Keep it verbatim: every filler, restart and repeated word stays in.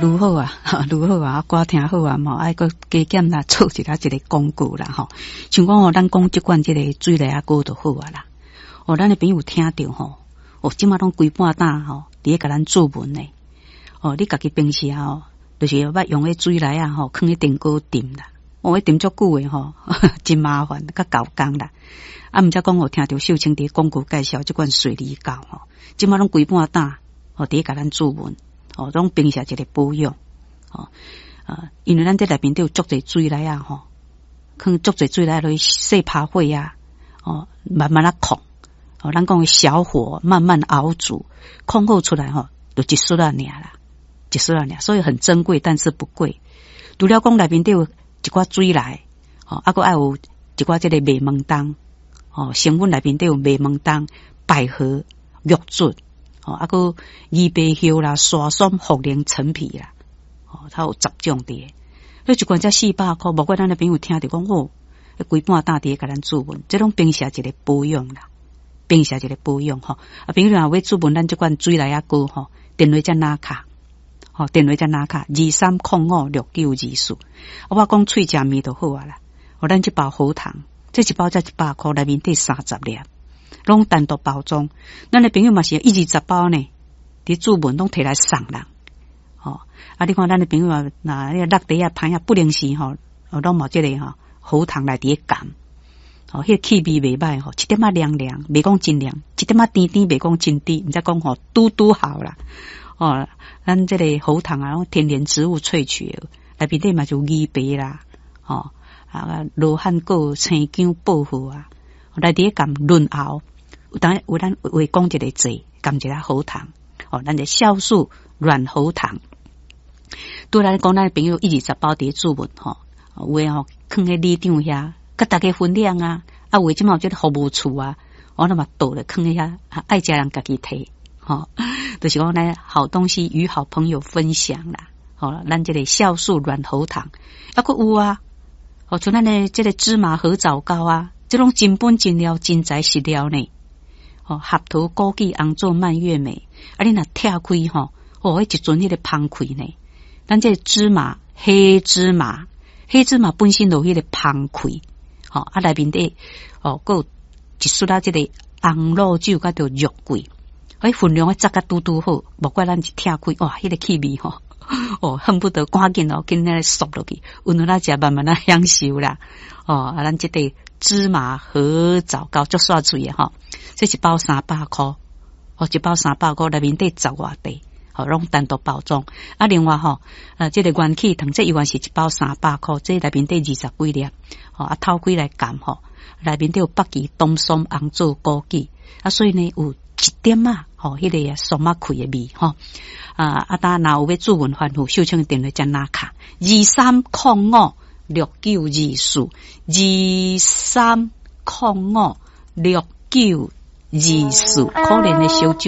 愈好啊，愈好啊，歌听好啊，嘛爱个加减啦，做一下一个广告啦吼。像讲吼，咱讲即款即个水梨啊歌就好啊啦。哦，咱的朋友听着吼，哦，即马拢规半担吼，伫咧甲咱做文呢。哦，你家己平时啊，吼，就是捌用迄水梨啊吼，放喺电锅炖啦。哦，迄炖足久诶吼，真麻烦，甲搞工啦。啊，毋则讲我听着秀清伫广告介绍即款水梨膏吼，即马拢规半担，哦，伫咧甲咱做文。哦，拢平时一个保养，哦，啊，因为咱这内面都有足侪水梨啊，吼，放足侪水梨落去洗拍火啊，哦，慢慢啊控，哦，咱讲小火慢慢熬煮，控好出来吼，就一束啊尔啦，一束啊尔，所以很珍贵，但是不贵。除了讲内面都有一寡水梨，哦，啊，个爱有一寡这个麦门冬，哦，成分内面都有麦门冬、百合、玉竹。哦，啊个枇杷叶啦、沙参、茯苓、陈皮啦，哦，它有十种的。那一罐才四百块，无怪咱的朋友听着讲哦，规半大碟甲咱做文，这种平时一个保养啦，平时一个保养吼。啊，朋友若要做文，咱这罐水梨啊膏吼，电话才拿卡，吼，电话才拿卡，二三零五六九二四。我讲喙食面就好啊啦。哦，咱这包喉糖，这一包才一百块，内面得三十粒。拢单独包装，咱的朋友嘛是一二十包呢，伫做文拢摕来送人，哦，啊，你看咱的朋友啊，那那落地啊、盘啊不灵时吼，哦，拢冇这个吼喉糖来伫甘，哦，迄个气味袂歹吼，一点啊凉凉，袂讲真凉，一点啊甜甜，袂讲真甜，毋则讲吼嘟嘟好啦，哦，咱这个喉糖啊，天然植物萃取的，内面底嘛就枇杷啦，哦，啊，罗汉果、青姜、薄荷啊，来伫甘润喉。有当有咱话讲一个字，含一个喉糖，哦，咱的酵素软喉糖。对咱讲，咱朋友一二十包伫做文吼，有诶吼，放喺里长遐，甲大家分享啊。啊，有诶即嘛有即个服务处啊，我那么倒咧放喺遐，爱家人家己摕，吼，就是讲咱好东西与好朋友分享啦。吼，咱这个酵素软喉糖，啊个有啊，哦，像咱的这个芝麻合枣膏啊，这种真本真料真材实料呢。哦，合桃、枸杞、红枣、蔓越莓，啊，你若拆开吼，哦，迄一阵迄个芳开呢。咱这芝麻、黑芝麻、黑芝麻本身就迄个芳开，吼、哦，啊，内面底哦，佮有一束啊，这个红露酒甲着肉桂，迄分量啊，扎甲嘟嘟好，无怪咱一拆开，哇，迄个气味吼，哦，恨不得赶紧哦，紧来缩落去，闻落来食慢慢啊享受啦，哦，啊，咱这个芝麻合枣膏足煞脆诶吼。这一包三百块，哦，一包三百块，内面底十外地，哦，拢单独包装。啊，另外吼，呃，这个元气糖，这一元是一包三百块，这内面底二十几粒，哦，啊，透开来含吼，内面底有北芪、冬松、红枣、枸杞，啊，所以呢有一点啊，吼，迄、那个松啊开的味，吼，啊，啊，当若有要做文欢呼，秀清电话才拿卡，二三零五六九二四，二三零五六九。二四可怜的小酒。